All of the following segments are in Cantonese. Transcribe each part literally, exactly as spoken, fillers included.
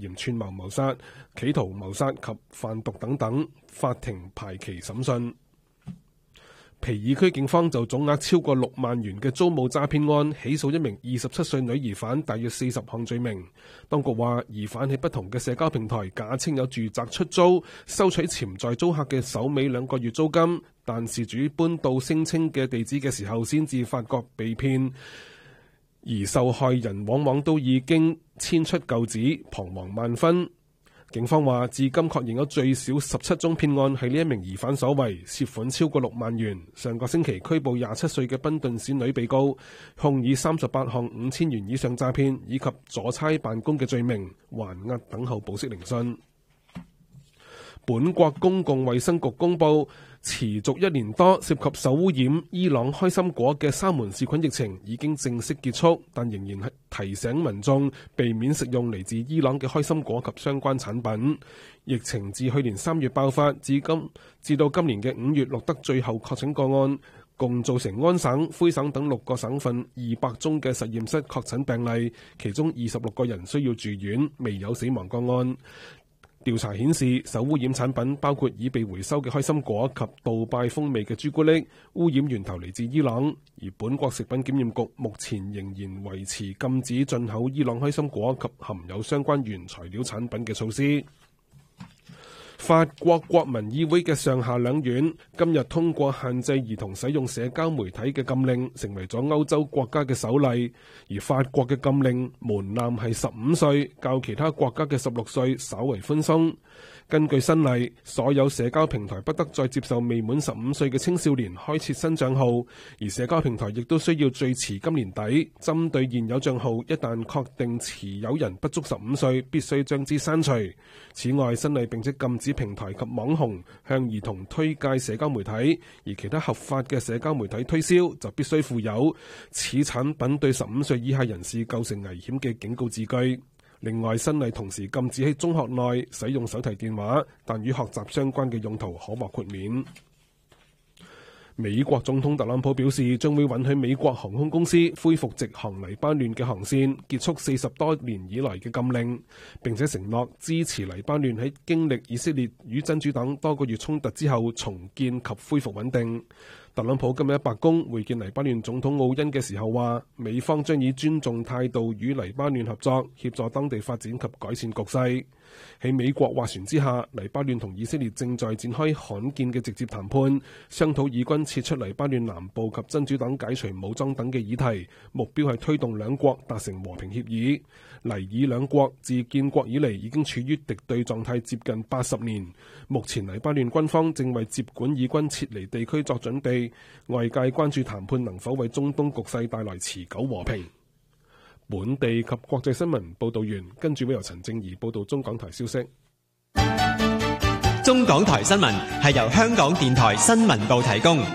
嫌串謀謀殺、企圖謀殺及販毒等等，法庭排期審訊。皮爾區警方就總額超過六萬元嘅租務詐騙案起訴一名二十七歲女疑犯，大約四十項罪名。當局話，疑犯喺不同嘅社交平台假稱有住宅出租，收取潛在租客嘅首尾兩個月租金，但事主搬到聲稱嘅地址嘅時候，先至發覺被騙，而受害人往往都已經遷出舊址，彷徨萬分。警方話，至今確認有最少十七宗騙案係呢一名疑犯所為，涉款超過六萬元。上個星期拘捕廿七歲嘅賓頓市女被告，控以三十八項五千元以上詐騙以及阻差辦公嘅罪名，還押等候保釋聆訊。本國公共衛生局公布，持續一年多涉及受污染伊朗開心果嘅沙門氏菌疫情已經正式結束，但仍然係提醒民眾避免食用嚟自伊朗嘅開心果及相關產品。疫情自去年三月爆發至今，至到今年嘅五月錄得最後確診個案，共造成安省、魁省等六個省份二百宗嘅實驗室確診病例，其中二十六個人需要住院，未有死亡個案。調查顯示，受污染產品包括已被回收嘅開心果及杜拜風味嘅朱古力，污染源頭嚟自伊朗。而本國食品檢驗局目前仍然維持禁止進口伊朗開心果及含有相關原材料產品嘅措施。法國國民議會嘅上下兩院今日通過限制兒童使用社交媒體嘅禁令，成為咗歐洲國家嘅首例。而法國嘅禁令門檻係十五歲，較其他國家嘅十六歲稍為寬鬆。根據新例，所有社交平台不得再接受未滿十五歲嘅青少年開設新帳號，而社交平台亦都需要最遲今年底針對現有帳號，一旦確定持有人不足十五歲，必須將之刪除。此外，新例並且禁止平台及網紅向兒童推介社交媒體，而其他合法嘅社交媒體推銷就必須附有此產品對十五歲以下人士構成危險嘅警告字句。另外，新例同時禁止喺中學內使用手提電話，但與學習相關嘅用途可獲豁免。美國總統特朗普表示，將會允許美國航空公司恢復直航黎巴嫩嘅航線，結束四十多年以來嘅禁令，並且承諾支持黎巴嫩喺經歷以色列與真主黨多個月衝突之後重建及恢復穩定。特朗普今日喺白宮會見黎巴嫩總統奧恩嘅時候話，美方將以尊重態度與黎巴嫩合作，協助當地發展及改善局勢。喺美國斡旋之下，黎巴嫩同以色列正在展開罕見嘅直接談判，商討以軍撤出黎巴嫩南部及真主黨解除武裝等嘅議題，目標係推動兩國達成和平協議。黎以兩國自建國以嚟已經處於敵對狀態接近八十年，目前黎巴嫩軍方正為接管以軍撤離地區作準備，外界關注談判能否為中東局勢帶來持久和平。本地及國際新聞報道完，跟住會由陳正儀報道中港台消息。 中港台新聞係由香港電台新聞部提供。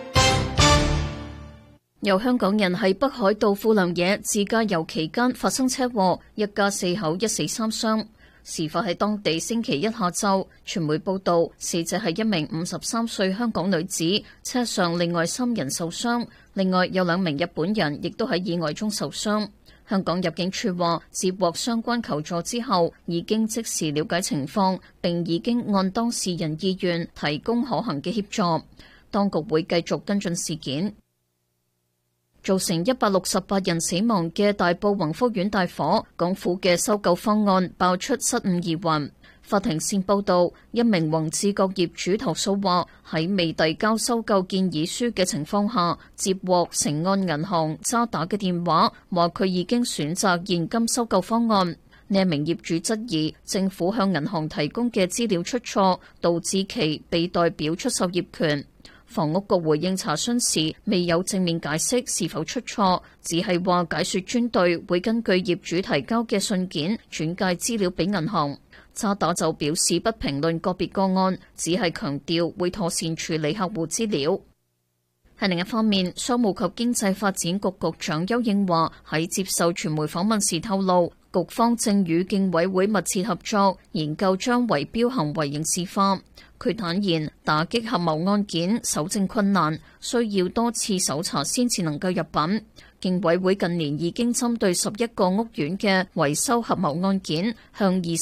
有香港人喺北海道富良野自駕遊期間發生車禍，一家四口一死三傷。事發喺當地星期一下晝，傳媒報道死者係一名五十三歲香港女子，車上另外三人受傷，另外有兩名日本人亦都喺意外中受傷。香港入境處話，接獲相關求助之後，已經即時了解情況，並已經按當事人意願提供可行嘅協助。當局會繼續跟進事件。造成一百六十八人死亡嘅大埔宏福苑大火，港府嘅搜救方案爆出失誤疑雲。法庭線報道，一名宏志國業主投訴話，喺未遞交收購建議書嘅情況下，接獲成案銀行渣打嘅電話，話佢已經選擇現金收購方案。呢一名業主質疑政府向銀行提供嘅資料出錯，導致其被代表出售業權。房屋局回應查詢時，未有正面解釋是否出錯，只係話解說專隊會根據業主提交嘅信件轉介資料俾銀行。渣打就表示不評論個別個案，只係強調會妥善處理客戶資料。喺另一方面，商務及經濟發展局局長丘應樺喺接受傳媒訪問時透露，局方正與競委會密切合作，研究將圍標行為刑事化。佢坦言，打擊合謀案件搜證困難，需要多次搜查先至能夠入稟。競委會近年已經針對十一個屋苑嘅維修合謀案件，向二